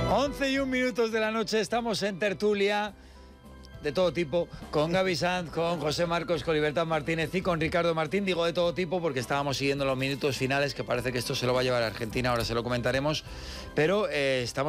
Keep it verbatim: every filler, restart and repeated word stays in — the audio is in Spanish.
once y un minutos de la noche, estamos en tertulia de todo tipo, con Gaby Sanz, con José Marcos, con Libertad Martínez y con Ricardo Martín. Digo de todo tipo porque estábamos siguiendo los minutos finales, que parece que esto se lo va a llevar a Argentina, ahora se lo comentaremos, pero eh, estamos